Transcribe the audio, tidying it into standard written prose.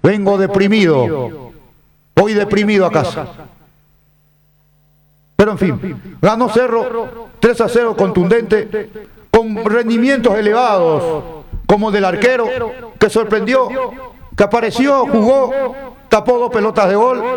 Vengo deprimido. Voy deprimido a casa. Pero en fin, ganó Cerro 3-0 contundente, con rendimientos elevados, como del arquero, que sorprendió, que apareció, jugó, tapó 2 pelotas de gol.